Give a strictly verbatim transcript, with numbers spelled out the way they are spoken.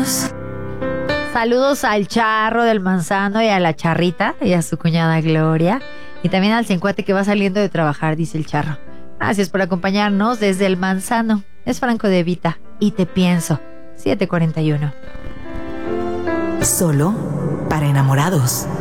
Enamorados. Saludos al Charro del Manzano y a la Charrita y a su cuñada Gloria. Y también al Cencuate que va saliendo de trabajar, dice el Charro. Gracias por acompañarnos desde el Manzano. Es Franco de Vita y Te Pienso. siete cuarenta y uno. Solo para enamorados.